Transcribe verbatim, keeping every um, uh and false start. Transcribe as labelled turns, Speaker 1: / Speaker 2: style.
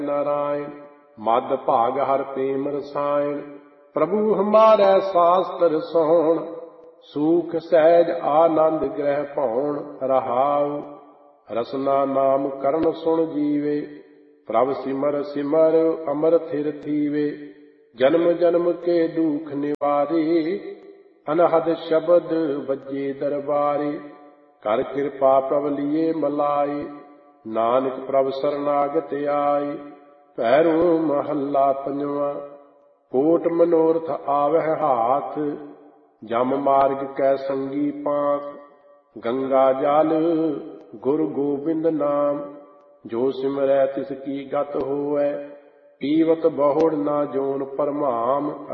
Speaker 1: नारायण। मद भाग हर प्रेम रसायन, प्रभु हमारे शास्त्र सोण। सूख सहज आनंद ग्रह पौण रहाउ। रसना नाम करण सुन जीवे, प्रभ सिमर सिमर अमर थिर थीवे। जन्म जन्म के दुख निवारे, अनहद शब्द बजे दरबारे। कर कृपा प्रभ लिए मलाए, नानक प्रभ शरणागत आए। भैरो महला पंजवा। कोट मनोरथ आवह हाथ, जम मार्ग कै संगी पांथ। गंगा जल गुरु गोबिंद नाम, जो सिमरै तिसकी गत होवै। पीवत बहुड़ ना जोन परमाम।